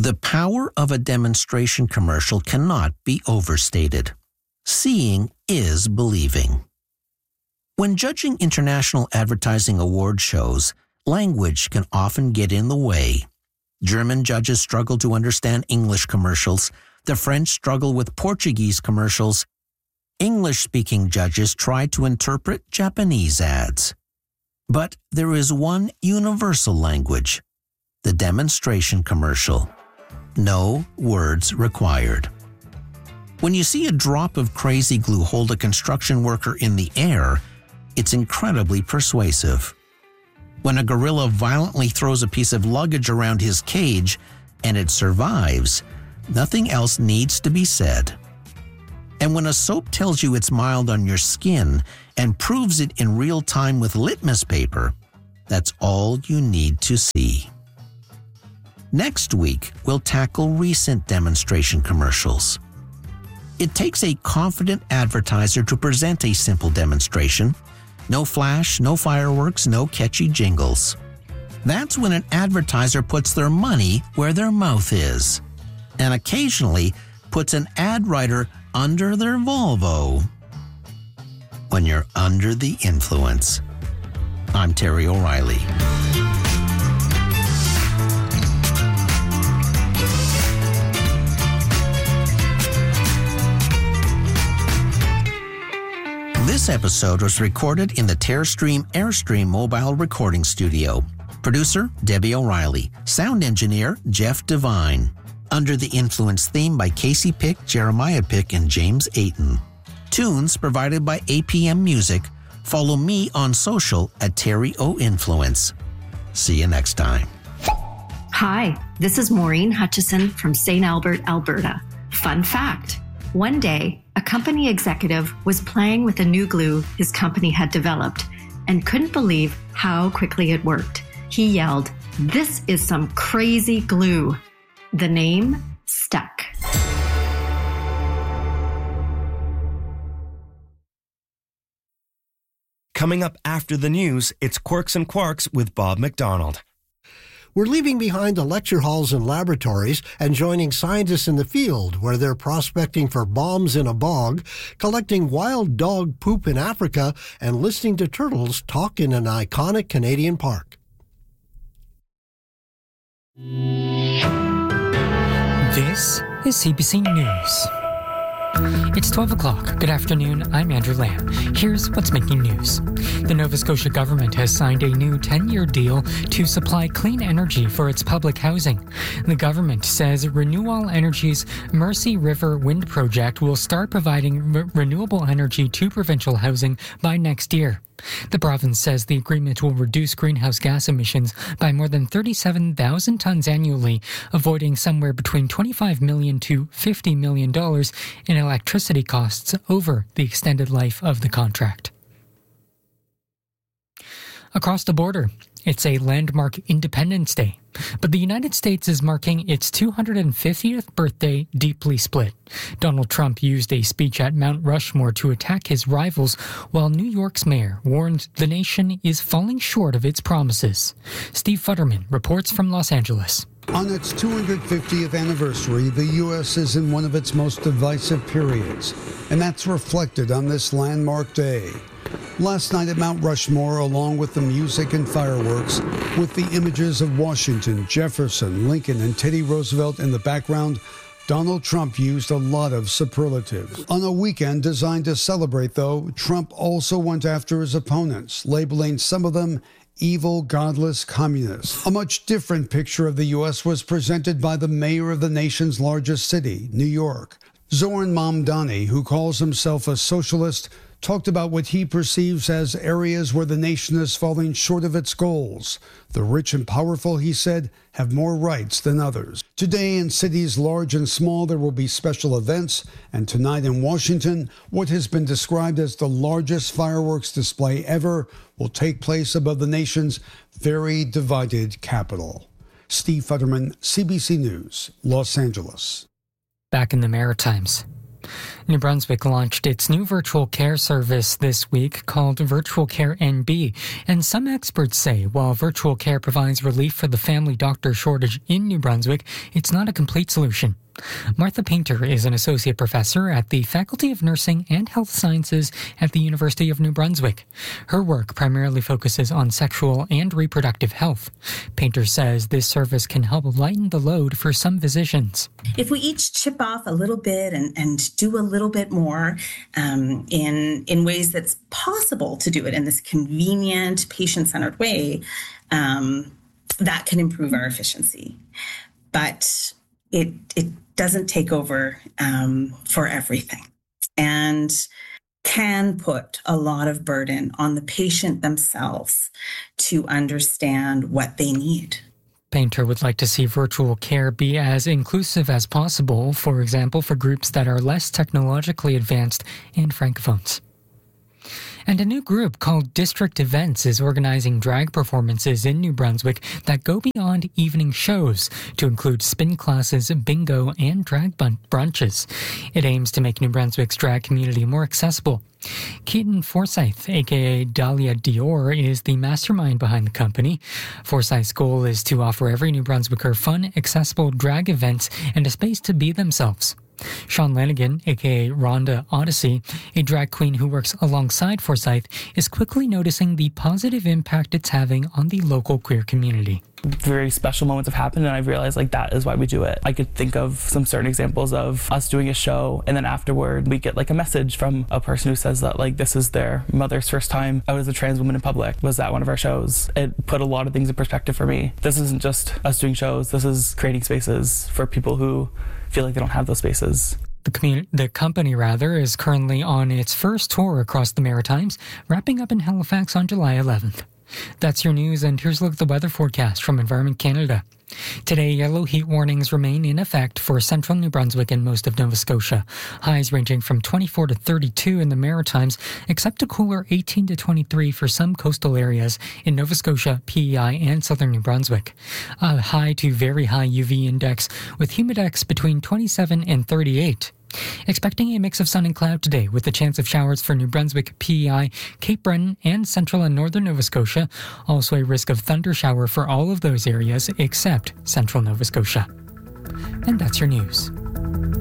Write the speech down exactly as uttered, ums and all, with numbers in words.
The power of a demonstration commercial cannot be overstated. Seeing is believing. When judging international advertising award shows, language can often get in the way. German judges struggle to understand English commercials. The French struggle with Portuguese commercials. English-speaking judges try to interpret Japanese ads. But there is one universal language, the demonstration commercial. No words required. When you see a drop of crazy glue hold a construction worker in the air, it's incredibly persuasive. When a gorilla violently throws a piece of luggage around his cage and it survives, nothing else needs to be said. And when a soap tells you it's mild on your skin and proves it in real time with litmus paper, that's all you need to see. Next week, we'll tackle recent demonstration commercials. It takes a confident advertiser to present a simple demonstration. No flash, no fireworks, no catchy jingles. That's when an advertiser puts their money where their mouth is, and occasionally puts an ad writer under their Volvo. When you're under the influence. I'm Terry O'Reilly. This episode was recorded in the Terrestream Airstream mobile recording studio. Producer, Debbie O'Reilly. Sound engineer, Jeff Devine. Under the Influence theme by Casey Pick, Jeremiah Pick, and James Ayton. Tunes provided by A P M Music. Follow me on social at Terry O Influence. See you next time. Hi, this is Maureen Hutchison from Saint Albert, Alberta. Fun fact. One day, a company executive was playing with a new glue his company had developed and couldn't believe how quickly it worked. He yelled, "This is some crazy glue." The name stuck. Coming up after the news, it's Quirks and Quarks with Bob McDonald. We're leaving behind the lecture halls and laboratories and joining scientists in the field where they're prospecting for bombs in a bog, collecting wild dog poop in Africa, and listening to turtles talk in an iconic Canadian park. This is C B C News. It's twelve o'clock. Good afternoon. I'm Andrew Lamb. Here's what's making news. The Nova Scotia government has signed a new ten-year deal to supply clean energy for its public housing. The government says Renewal Energy's Mercy River Wind Project will start providing re- renewable energy to provincial housing by next year. The province says the agreement will reduce greenhouse gas emissions by more than thirty-seven thousand tons annually, avoiding somewhere between twenty-five million dollars to fifty million dollars in electricity costs over the extended life of the contract. Across the border, it's a landmark Independence Day, but the United States is marking its two hundred fiftieth birthday deeply split. Donald Trump used a speech at Mount Rushmore to attack his rivals, while New York's mayor warned the nation is falling short of its promises. Steve Futterman reports from Los Angeles. On its two hundred fiftieth anniversary, the U S is in one of its most divisive periods, and that's reflected on this landmark day. Last night at Mount Rushmore, along with the music and fireworks, with the images of Washington, Jefferson, Lincoln, and Teddy Roosevelt in the background, Donald Trump used a lot of superlatives. On a weekend designed to celebrate, though, Trump also went after his opponents, labeling some of them evil, godless communists. A much different picture of the U S was presented by the mayor of the nation's largest city, New York. Zoran Mamdani, who calls himself a socialist, talked about what he perceives as areas where the nation is falling short of its goals. The rich and powerful, he said, have more rights than others. Today, in cities large and small, there will be special events, and tonight in Washington, what has been described as the largest fireworks display ever will take place above the nation's very divided capital. Steve Futterman, C B C News, Los Angeles. Back in the Maritimes. New Brunswick launched its new virtual care service this week called Virtual Care N B, and some experts say while virtual care provides relief for the family doctor shortage in New Brunswick, it's not a complete solution. Martha Painter is an associate professor at the Faculty of Nursing and Health Sciences at the University of New Brunswick. Her work primarily focuses on sexual and reproductive health. Painter says this service can help lighten the load for some physicians. If we each chip off a little bit and, and do a little bit more um, in, in ways that's possible to do it in this convenient, patient-centered way, um, that can improve our efficiency. But it it doesn't take over um, for everything and can put a lot of burden on the patient themselves to understand what they need. Painter would like to see virtual care be as inclusive as possible, for example, for groups that are less technologically advanced and francophones. And a new group called District Events is organizing drag performances in New Brunswick that go beyond evening shows to include spin classes, bingo, and drag bun- brunches. It aims to make New Brunswick's drag community more accessible. Keaton Forsyth, aka Dahlia Dior, is the mastermind behind the company. Forsyth's goal is to offer every New Brunswicker fun, accessible drag events and a space to be themselves. Sean Lanigan, aka Rhonda Odyssey, a drag queen who works alongside Forsyth, is quickly noticing the positive impact it's having on the local queer community. Very special moments have happened, and I've realized like that is why we do it. I could think of some certain examples of us doing a show, and then afterward we get like a message from a person who says that like this is their mother's first time out as a trans woman in public, was at one of our shows. It put a lot of things in perspective for me. This isn't just us doing shows, this is creating spaces for people who feel like they don't have those spaces. The, commun- the company, rather, is currently on its first tour across the Maritimes, wrapping up in Halifax on July eleventh. That's your news, and here's a look at the weather forecast from Environment Canada. Today, yellow heat warnings remain in effect for central New Brunswick and most of Nova Scotia. Highs ranging from twenty-four to thirty-two in the Maritimes, except a cooler eighteen to twenty-three for some coastal areas in Nova Scotia, P E I, and southern New Brunswick. A high to very high U V index with humidex between twenty-seven and thirty-eight. Expecting a mix of sun and cloud today with the chance of showers for New Brunswick, P E I, Cape Breton, and central and northern Nova Scotia. Also a risk of thunder shower for all of those areas except central Nova Scotia. And that's your news.